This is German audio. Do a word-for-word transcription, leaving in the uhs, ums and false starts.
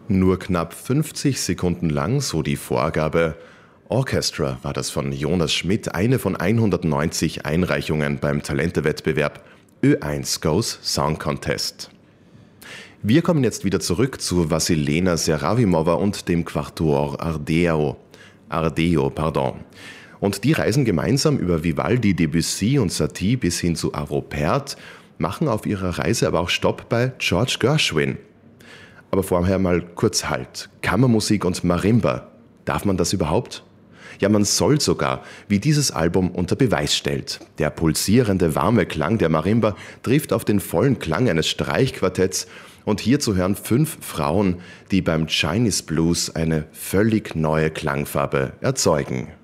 Nur knapp fünfzig Sekunden lang, so die Vorgabe. Orchestra war das von Jonas Schmidt, eine von hundertneunzig Einreichungen beim Talentewettbewerb Ö eins Goes Song Contest. Wir kommen jetzt wieder zurück zu Wassilena Seravimova und dem Quatuor Ardeo. Ardeo, pardon. Und die reisen gemeinsam über Vivaldi, Debussy und Satie bis hin zu Arvo Pärt, machen auf ihrer Reise aber auch Stopp bei George Gershwin. Aber vorher mal kurz Halt. Kammermusik und Marimba. Darf man das überhaupt? Ja, man soll sogar, wie dieses Album unter Beweis stellt. Der pulsierende, warme Klang der Marimba trifft auf den vollen Klang eines Streichquartetts und hier zu hören fünf Frauen, die beim Chinese Blues eine völlig neue Klangfarbe erzeugen.